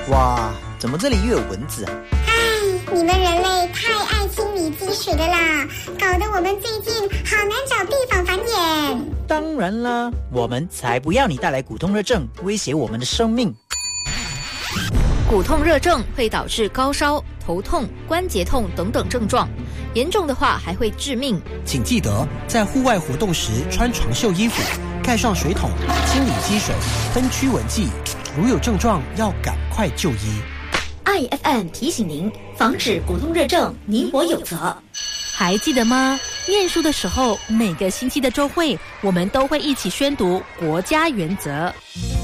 哇，怎么这里又有蚊子啊？ 唉，你们人类太爱清理积水的啦，搞得我们最近好难找地方繁衍。 当然啦，我们才不要你带来骨痛热症，威胁我们的生命。 骨痛热症会导致高烧、头痛、关节痛等等症状，严重的话还会致命。 请记得在户外活动时穿长袖衣服，盖上水桶，清理积水，喷驱蚊剂。如有症状，要赶快就医。 IFM 提醒您，防止骨痛热症，你我有责。 还记得吗？念书的时候，每个星期的周会，我们都会一起宣读国家原则。